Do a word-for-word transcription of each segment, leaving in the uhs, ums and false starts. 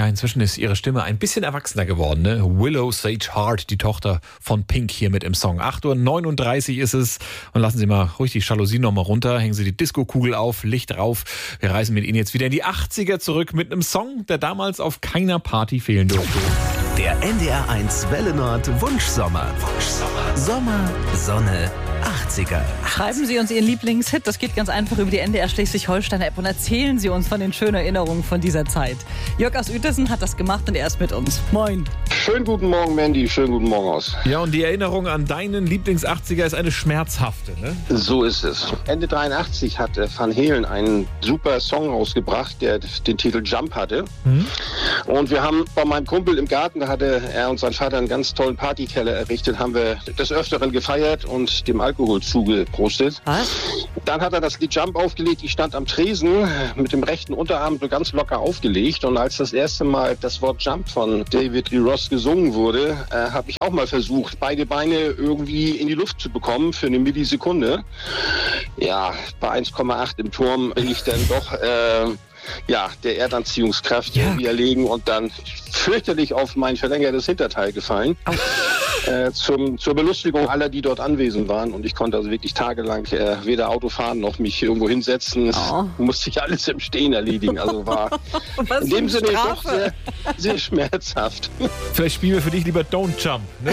inzwischen ist ihre Stimme ein bisschen erwachsener geworden. Ne? Willow Sage Hart, die Tochter von Pink, hier mit im Song. acht Uhr neununddreißig ist es. Und lassen Sie mal ruhig die Jalousien nochmal runter. Hängen Sie die Disco-Kugel auf, Licht rauf. Wir reisen mit Ihnen jetzt wieder in die achtziger zurück mit einem Song, der damals auf keiner Party fehlen durfte. Der N D R eins Welle Nord Wunschsommer. Wunschsommer. Sommer, Sonne, achtziger. Schreiben Sie uns Ihren Lieblingshit. Das geht ganz einfach über die N D R Schleswig-Holstein-App und erzählen Sie uns von den schönen Erinnerungen von dieser Zeit. Jörg aus Uetersen hat das gemacht und er ist mit uns. Moin. Schönen guten Morgen, Mandy. Schönen guten Morgen aus. Ja, und die Erinnerung an deinen Lieblings-achtziger ist eine schmerzhafte, ne? So ist es. Ende dreiundachtzig hat Van Halen einen super Song rausgebracht, der den Titel Jump hatte. Mhm. Und wir haben bei meinem Kumpel im Garten, da hatte er und sein Vater einen ganz tollen Partykeller errichtet, haben wir des Öfteren gefeiert und dem Alkohol zugeprostet. Was? Dann hat er das Lied Jump aufgelegt. Ich stand am Tresen mit dem rechten Unterarm so ganz locker aufgelegt. Und als das erste Mal das Wort Jump von David Lee Roth gesungen wurde, äh, habe ich auch mal versucht, beide Beine irgendwie in die Luft zu bekommen für eine Millisekunde. Ja, bei eins Komma acht im Turm bin ich dann doch äh, ja, der Erdanziehungskraft ja. irgendwie erlegen und dann fürchterlich auf mein verlängertes Hinterteil gefallen. Äh, zum, zur Belustigung aller, die dort anwesend waren. Und ich konnte also wirklich tagelang äh, weder Auto fahren noch mich irgendwo hinsetzen. Oh. Das musste ich alles im Stehen erledigen. Also war in dem Sinne doch sehr, sehr schmerzhaft. Vielleicht spielen wir für dich lieber Don't Jump. Ne?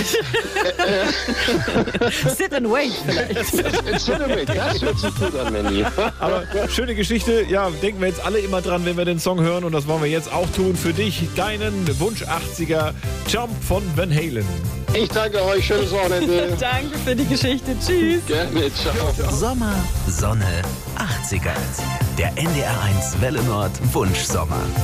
Sit and wait vielleicht. Sit and wait, das hört sich gut an, Mandy. Aber schöne Geschichte. Ja, denken wir jetzt alle immer dran, wenn wir den Song hören. Und das wollen wir jetzt auch tun für dich. Deinen Wunsch achtziger Jump von Van Halen. Ich danke euch, schönes Wochenende. Danke für die Geschichte, tschüss. Gerne, ciao. Sommer, Sonne, achtziger. Der N D R eins Welle Nord Wunschsommer.